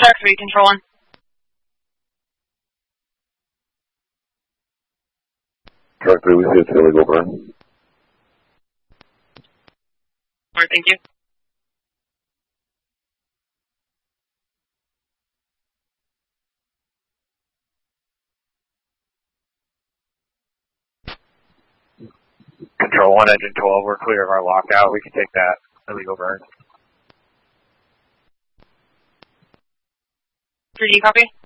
Shark 3, Control 1. Shark 3, we see it's illegal burn. Alright, thank you. Control 1, Engine 12, we're clear of our lockout. We can take that illegal burn. 3D, copy?